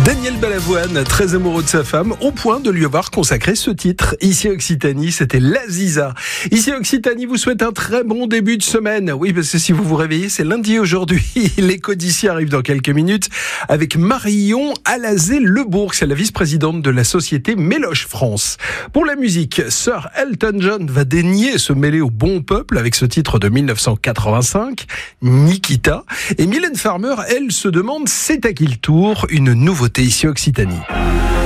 Daniel Balavoine, très amoureux de sa femme, au point de lui avoir consacré ce titre. Ici Occitanie, c'était l'Aziza. Ici Occitanie vous souhaite un très bon début de semaine. Oui, parce que si vous vous réveillez, c'est lundi aujourd'hui. L'écho d'ici arrive dans quelques minutes avec Marion Alazé-Lebourg. C'est la vice-présidente de la société Méloche France. Pour la musique, Sir Elton John va daigner se mêler au bon peuple avec ce titre de 1985, Nikita. Et Mylène Farmer, elle, se demande c'est à qui le tour, une nouveauté ici Occitanie.